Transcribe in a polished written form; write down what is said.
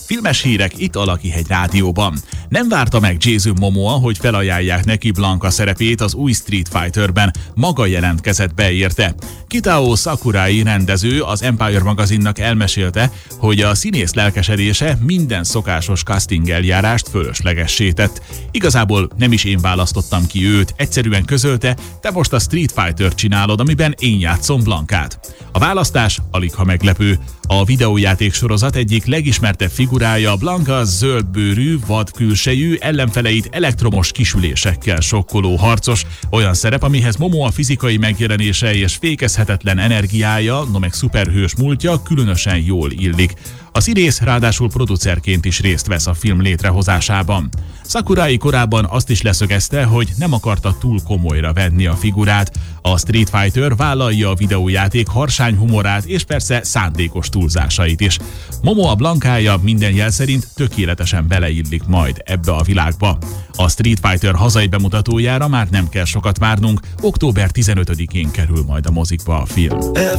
Filmes hírek itt a Lakihegy Rádióban. Nem várta meg Jason Momoa, hogy felajánlják neki Blanka szerepét az új Street Fighterben. Maga jelentkezett be érte. Kitao Sakurai rendező az Empire magazinnak elmesélte, hogy a színész lelkesedése minden szokásos casting eljárást fölöslegessé tett. Igazából nem is én választottam ki őt, egyszerűen közölte, te most a Street Fighter csinálod, amiben én játszom Blankát. A választás aligha meglepő. A videójáték sorozat egyik legismertebb figurája Blanka zöldbőrű, vadkülsejű, ellenfeleit elektromos kisülésekkel sokkoló harcos, olyan szerep, amihez Momoa fizikai megjelenése és fékezhetetlen energiája, no meg szuperhős múltja különösen jól illik. A színész ráadásul producerként is részt vesz a film létrehozásában. Sakurai korábban azt is leszögezte, hogy nem akarta túl komolyra venni a figurát. A Street Fighter vállalja a videójáték harsány humorát és persze szándékos túlzásait is. Momoa Blankája minden jel szerint tökéletesen beleillik majd ebbe a világba. A Street Fighter hazai bemutatójára már nem kell sokat várnunk, október 15-én kerül majd a mozikba a film.